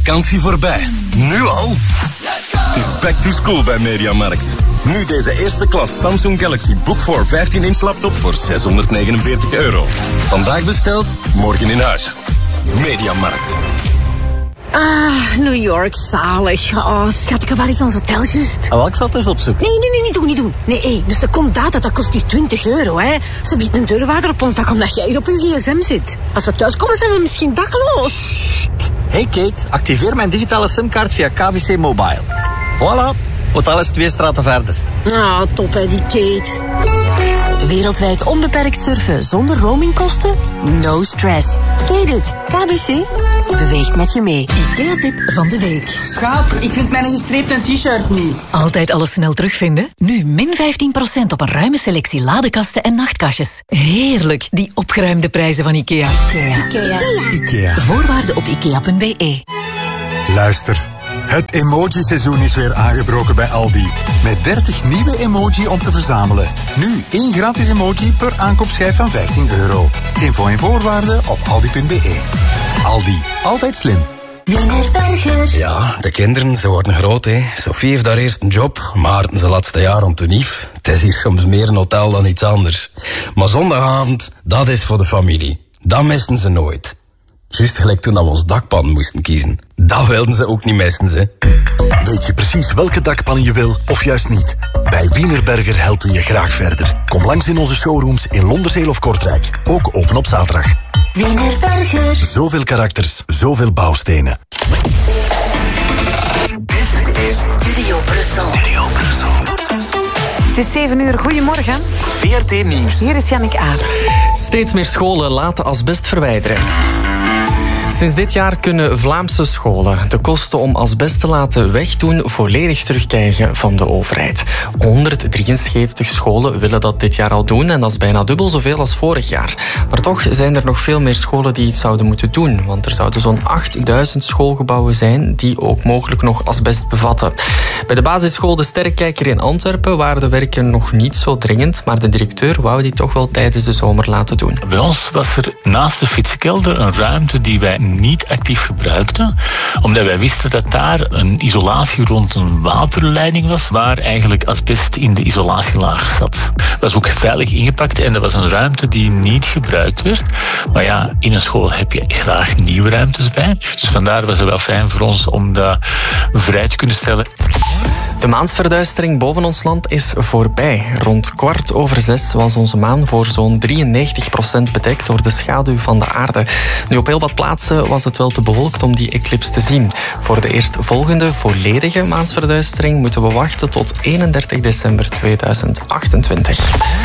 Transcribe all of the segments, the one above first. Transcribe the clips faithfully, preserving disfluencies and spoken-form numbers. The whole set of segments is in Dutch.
vakantie voorbij. Nu al? Het is back to school bij Mediamarkt. Nu deze eerste klas Samsung Galaxy Book voor vijftien inch laptop voor zeshonderdnegenenveertig euro. Vandaag besteld, morgen in huis. Mediamarkt. Ah, New York, zalig. Oh, schat, ik heb wel eens ons hotel juist. Oh, ik zal het eens opzoeken. Nee, nee, nee, niet doen, niet doen. Nee, hey, dus er komt data, dat kost hier twintig euro, hè. Ze biedt een deurwaarder op ons dak omdat jij hier op je gsm zit. Als we thuiskomen, zijn we misschien dakloos. Hey Kate, activeer mijn digitale simkaart via K B C Mobile. Voilà, hotel is twee straten verder. Ah, top hè, die Kate. Wereldwijd onbeperkt surfen zonder roamingkosten? No stress. Kate it. K B C beweegt met je mee. IKEA-tip van de week. Schat, ik vind mijn gestreepte t-shirt niet. Altijd alles snel terugvinden? Nu min vijftien procent op een ruime selectie ladekasten en nachtkastjes. Heerlijk, die opgeruimde prijzen van IKEA. IKEA. Ikea. IKEA. Voorwaarden op ikea punt b e. Luister. Het emoji-seizoen is weer aangebroken bij Aldi. Met dertig nieuwe emoji om te verzamelen. Nu één gratis emoji per aankoopschijf van vijftien euro. Info en voorwaarden op aldi punt b e. Aldi, altijd slim. Wienerberger. Ja, de kinderen, ze worden groot, hè. Sophie heeft daar eerst een job, Maarten zijn laatste jaar om te nief. Het is hier soms meer een hotel dan iets anders. Maar zondagavond, dat is voor de familie. Dat missen ze nooit. Juist gelijk toen we ons dakpan moesten kiezen. Dat wilden ze ook niet missen, ze. Weet je precies welke dakpannen je wil, of juist niet? Bij Wienerberger helpen we je graag verder. Kom langs in onze showrooms in Londerzeel of Kortrijk. Ook open op zaterdag. Wienerberger. Zoveel karakters, zoveel bouwstenen. Dit is Studio Brussel. Studio Brussel. Het is zeven uur. Goedemorgen. V R T Nieuws. Hier is Jannik Aert. Steeds meer scholen laten asbest verwijderen. Sinds dit jaar kunnen Vlaamse scholen de kosten om asbest te laten wegdoen volledig terugkrijgen van de overheid. honderddrieënzeventig scholen willen dat dit jaar al doen en dat is bijna dubbel zoveel als vorig jaar. Maar toch zijn er nog veel meer scholen die iets zouden moeten doen, want er zouden zo'n achtduizend schoolgebouwen zijn die ook mogelijk nog asbest bevatten. Bij de basisschool De Sterrekijker in Antwerpen waren de werken nog niet zo dringend, maar de directeur wou die toch wel tijdens de zomer laten doen. Bij ons was er naast de fietskelder een ruimte die wij niet actief gebruikten, omdat wij wisten dat daar een isolatie rond een waterleiding was, waar eigenlijk asbest in de isolatielaag zat. Dat was ook veilig ingepakt en dat was een ruimte die niet gebruikt werd. Maar ja, in een school heb je graag nieuwe ruimtes bij. Dus vandaar was het wel fijn voor ons om dat vrij te kunnen stellen. De maansverduistering boven ons land is voorbij. Rond kwart over zes was onze maan voor zo'n drieënnegentig procent bedekt door de schaduw van de aarde. Nu, op heel wat plaatsen was het wel te bewolkt om die eclipse te zien. Voor de eerstvolgende volledige maansverduistering moeten we wachten tot eenendertig december tweeduizend achtentwintig.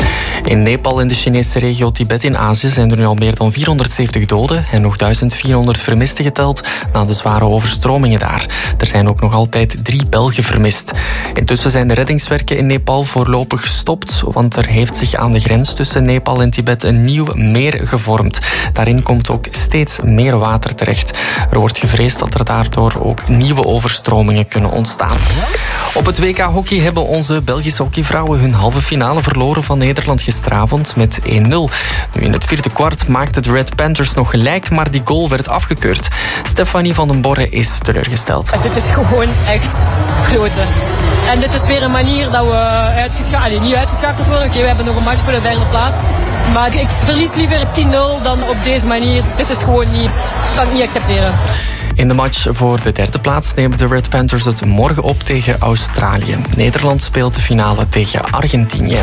In Nepal en de Chinese regio Tibet in Azië zijn er nu al meer dan vierhonderdzeventig doden en nog duizend vierhonderd vermisten geteld na de zware overstromingen daar. Er zijn ook nog altijd drie Belgen vermist. Intussen zijn de reddingswerken in Nepal voorlopig gestopt, want er heeft zich aan de grens tussen Nepal en Tibet een nieuw meer gevormd. Daarin komt ook steeds meer water terecht. Er wordt gevreesd dat er daardoor ook nieuwe overstromingen kunnen ontstaan. Op het W K hockey hebben onze Belgische hockeyvrouwen hun halve finale verloren van Nederland gisteravond met één nul. Nu, in het vierde kwart maakten de Red Panthers nog gelijk, maar die goal werd afgekeurd. Stefanie van den Borre is teleurgesteld. Dit is gewoon echt kloten. En dit is weer een manier dat we uitgeschakeld, allee, niet uitgeschakeld worden. Oké, okay, we hebben nog een match voor de derde plaats. Maar ik verlies liever tien nul dan op deze manier. Dit is gewoon niet, kan ik niet accepteren. In de match voor de derde plaats nemen de Red Panthers het morgen op tegen Australië. Nederland speelt de finale tegen Argentinië.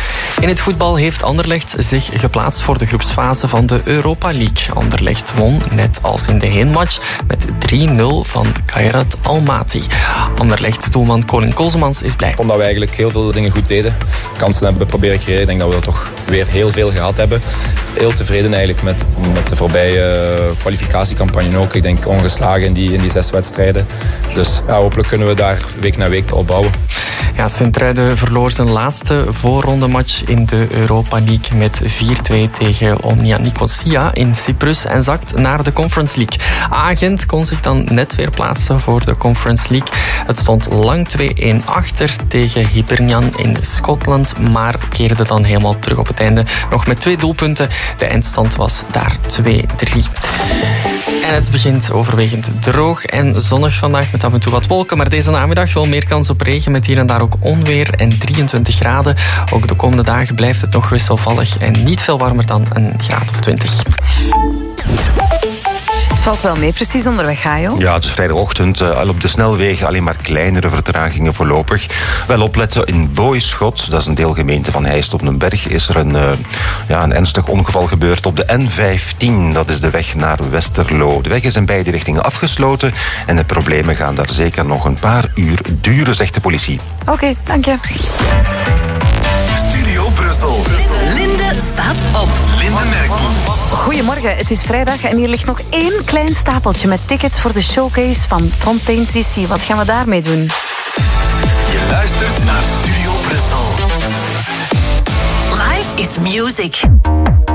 In het voetbal heeft Anderlecht zich geplaatst voor de groepsfase van de Europa League. Anderlecht won, net als in de heenmatch, met drie nul van Khairat Almaty. Anderlecht-doelman Colin Kozemans is blij. Omdat we eigenlijk heel veel dingen goed deden. Kansen hebben proberen creëren. Ik denk dat we dat toch weer heel veel gehad hebben. Heel tevreden eigenlijk met, met de voorbije kwalificatiecampagne ook. Ik denk ongeslagen in die, in die zes wedstrijden. Dus ja, hopelijk kunnen we daar week na week op bouwen. Ja, Sint-Truiden verloor zijn laatste voorrondematch in de Europa League met vier twee tegen Omnia Nicosia in Cyprus en zakt naar de Conference League. Agent kon zich dan net weer plaatsen voor de Conference League. Het stond lang twee-een achter tegen Hibernian in Schotland, maar keerde dan helemaal terug op het einde. Nog met twee doelpunten. De eindstand was daar twee-drie. En het begint overwegend droog en zonnig vandaag met af en toe wat wolken. Maar deze namiddag wel meer kans op regen met hier en daar ook onweer en drieëntwintig graden. Ook de komende dagen blijft het nog wisselvallig en niet veel warmer dan een graad of twintig. Het valt wel mee, precies onderweg, Gajo. Ja, het is vrijdagochtend. Uh, al op de snelwegen alleen maar kleinere vertragingen voorlopig. Wel opletten in Boyschot, dat is een deelgemeente van Heist op den Berg, is er een, uh, ja, een ernstig ongeval gebeurd op de N vijftien. Dat is de weg naar Westerlo. De weg is in beide richtingen afgesloten en de problemen gaan daar zeker nog een paar uur duren, zegt de politie. Oké, okay, dank je. Studio Brussel. Linde staat op. Linde Merkboek. Goedemorgen, het is vrijdag en hier ligt nog één klein stapeltje met tickets voor de showcase van Fontaine C C. Wat gaan we daarmee doen? Je luistert naar Studio Brussel. Life is music.